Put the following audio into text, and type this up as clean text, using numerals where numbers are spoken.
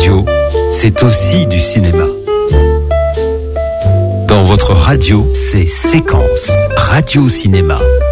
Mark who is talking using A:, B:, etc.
A: radio, c'est aussi du cinéma. Dans votre radio, c'est Séquence Radio Cinéma.